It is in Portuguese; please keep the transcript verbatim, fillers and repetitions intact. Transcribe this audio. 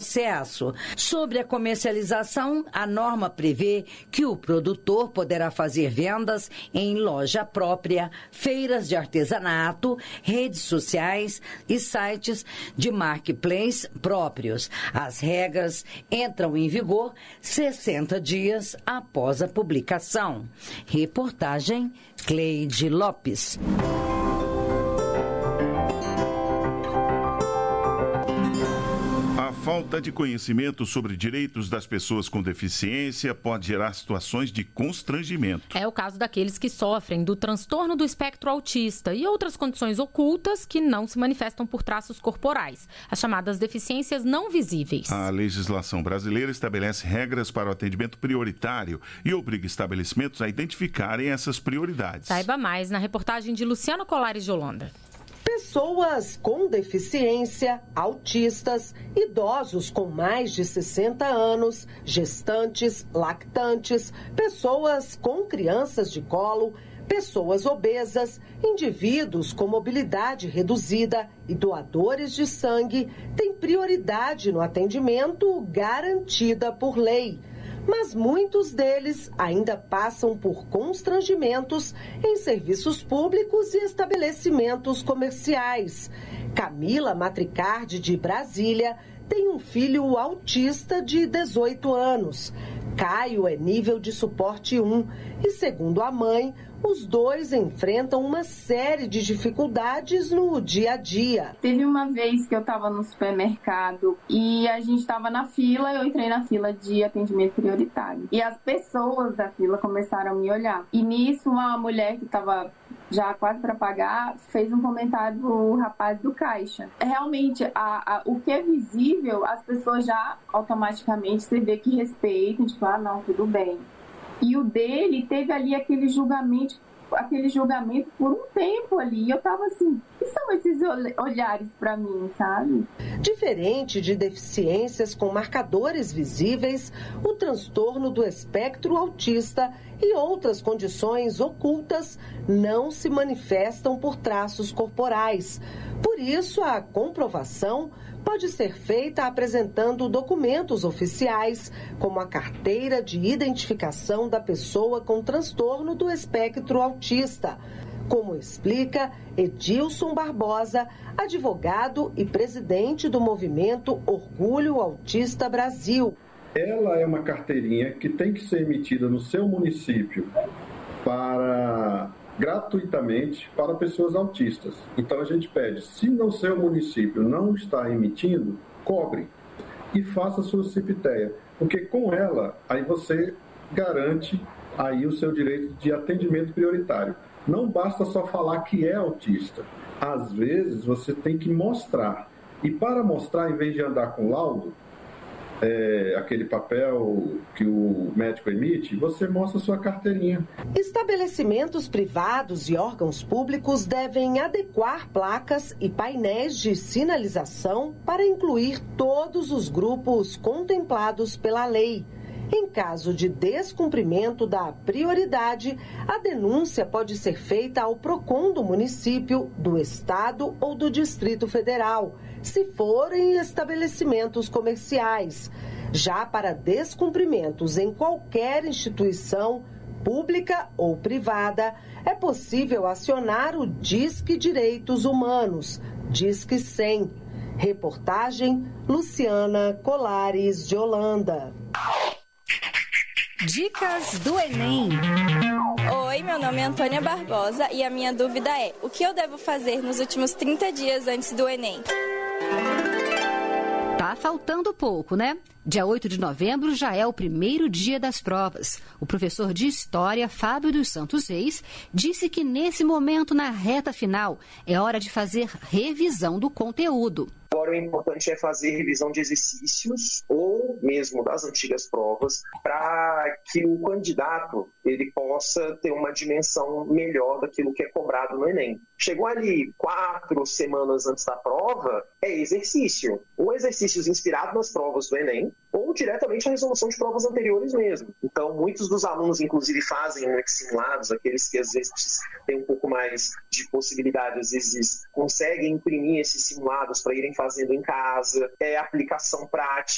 acesso. Sobre a comercialização, a norma prevê que o produtor poderá fazer vendas em loja própria, feiras de artesanato, redes sociais e sites de marketplace próprios. As regras entram em vigor sessenta dias após a publicação. Reportagem Cleide Lopes. A falta de conhecimento sobre direitos das pessoas com deficiência pode gerar situações de constrangimento. É o caso daqueles que sofrem do transtorno do espectro autista e outras condições ocultas que não se manifestam por traços corporais, as chamadas deficiências não visíveis. A legislação brasileira estabelece regras para o atendimento prioritário e obriga estabelecimentos a identificarem essas prioridades. Saiba mais na reportagem de Luciana Colares de Holanda. Pessoas com deficiência, autistas, idosos com mais de sessenta anos, gestantes, lactantes, pessoas com crianças de colo, pessoas obesas, indivíduos com mobilidade reduzida e doadores de sangue têm prioridade no atendimento garantida por lei. Mas muitos deles ainda passam por constrangimentos em serviços públicos e estabelecimentos comerciais. Camila Matricardi, de Brasília, tem um filho autista de dezoito anos. Caio é nível de suporte um e, segundo a mãe, os dois enfrentam uma série de dificuldades no dia a dia. Teve uma vez que eu estava no supermercado e a gente estava na fila, eu entrei na fila de atendimento prioritário. E as pessoas da fila começaram a me olhar. E nisso, uma mulher que estava já quase para pagar fez um comentário pro rapaz do caixa. Realmente, a, a, o que é visível, as pessoas já automaticamente você vê que respeitam, tipo, ah, não, tudo bem. E o dele teve ali aquele julgamento, aquele julgamento por um tempo ali. E eu tava assim, o que são esses olhares para mim, sabe? Diferente de deficiências com marcadores visíveis, o transtorno do espectro autista e outras condições ocultas não se manifestam por traços corporais. Por isso, a comprovação pode ser feita apresentando documentos oficiais, como a carteira de identificação da pessoa com transtorno do espectro autista, como explica Edilson Barbosa, advogado e presidente do movimento Orgulho Autista Brasil. Ela é uma carteirinha que tem que ser emitida no seu município para gratuitamente para pessoas autistas. Então a gente pede, se no seu município não está emitindo, cobre e faça a sua CIPTEA, porque com ela aí você garante aí o seu direito de atendimento prioritário. Não basta só falar que é autista. Às vezes você tem que mostrar. E para mostrar, em vez de andar com laudo, É, aquele papel que o médico emite, você mostra sua carteirinha. Estabelecimentos privados e órgãos públicos devem adequar placas e painéis de sinalização para incluir todos os grupos contemplados pela lei. Em caso de descumprimento da prioridade, a denúncia pode ser feita ao PROCON do município, do estado ou do Distrito Federal, se forem estabelecimentos comerciais. Já para descumprimentos em qualquer instituição, pública ou privada, é possível acionar o Disque Direitos Humanos, Disque cem. Reportagem Luciana Colares de Holanda. Dicas do Enem. Oi, meu nome é Antônia Barbosa e a minha dúvida é: o que eu devo fazer nos últimos trinta dias antes do Enem? Tá faltando pouco, né? Dia oito de novembro já é o primeiro dia das provas. O professor de História, Fábio dos Santos Reis, disse que nesse momento, na reta final, é hora de fazer revisão do conteúdo. Agora o importante é fazer revisão de exercícios ou mesmo das antigas provas para que o candidato ele possa ter uma dimensão melhor daquilo que é cobrado no Enem. Chegou ali quatro semanas antes da prova, é exercício. Ou exercícios inspirados nas provas do Enem, ou diretamente a resolução de provas anteriores mesmo. Então, muitos dos alunos, inclusive, fazem simulados, aqueles que às vezes têm um pouco mais de possibilidade, às vezes conseguem imprimir esses simulados para irem fazendo em casa, é aplicação prática.